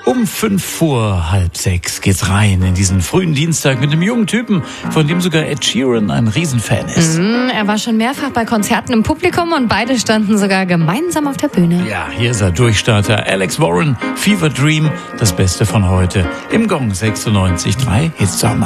Um 5:05 geht's rein in diesen frühen Dienstag mit einem jungen Typen, von dem sogar Ed Sheeran ein Riesenfan ist. Er war schon mehrfach bei Konzerten im Publikum und beide standen sogar gemeinsam auf der Bühne. Ja, hier ist er, Durchstarter Alex Warren, Fever Dream, das Beste von heute im Gong 96.3 Hits am